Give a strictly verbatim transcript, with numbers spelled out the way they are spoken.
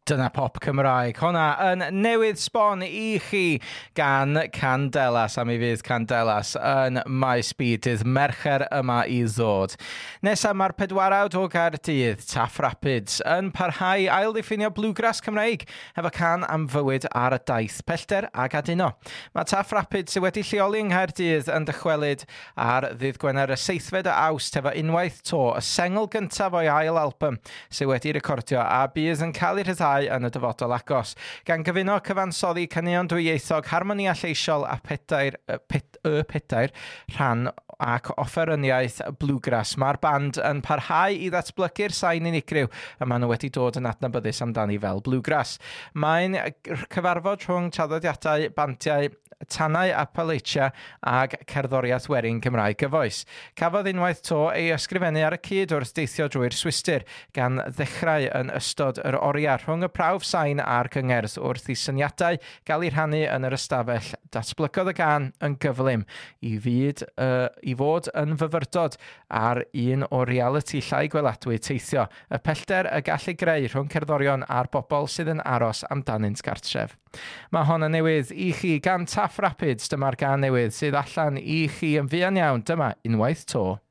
Dyna Pop Cymraeg. Honna yn newydd sbon i chi gan Candelas, a mi fydd Candelas yn maes byd dydd Mercher yma i ddod. Nesa mae'r pedwarawd o Gaerdydd, Taff Rapids, yn parhau ail ddiffinio Bluegrass Cymraeg efo can am fywyd ar y daith, pellter a gaduno. Mae Taff Rapids sydd wedi lleoli yng Nghaerdydd yn dychwelyd ar ddydd Gwener y seithfed o Awst efo unwaith to, y sengl gyntaf o'i ail album sydd wedi recordio a bydd yn cael ei rhyddhau yn y dyfodol agos. Gan gyfuno cyfansoddi caneuon dwyieithog, harmonia lleisiol a pedair, y, pet, y pedair rhan ac offeryniaeth bluegrass. Mae'r band yn parhau i ddatblygu'r sain unigryw a maen nhw wedi dod yn adnabyddus amdani fel bluegrass. Mae'n cyfarfod rhwng traddodiadau bandiau Tanau Appalachia ag cerddoriaeth werin Cymraeg gyfoes. Cafodd unwaith to ei ysgrifennu ar y cyd wrth deithio drwy'r Swistir gan ddechrau yn ystod yr oriau rhwng y prawf sain a'r cyngerdd wrth i syniadau gael eu rhannu yn yr ystafell. Datblygodd y gan yn gyflym i fyd uh, i fod yn fyfyrdod ar un o reality llai gweladwy teithio, y pellter y gallu greu rhwng cerddorion a'r bobl sydd yn aros amdanynt gartref. Mae hon yn newydd i chi gan Taff Rapids, dyma'r gan newydd sydd allan i chi yn fuan iawn, dyma unwaith to.